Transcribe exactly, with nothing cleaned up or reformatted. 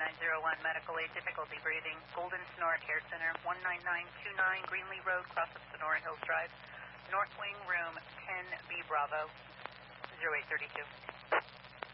nine zero one, medical aid, difficulty breathing, Golden Sonora Care Center, one nine nine two nine Greenlee Road, cross of Sonora Hills Drive, North Wing, room ten B Bravo, zero eight three two.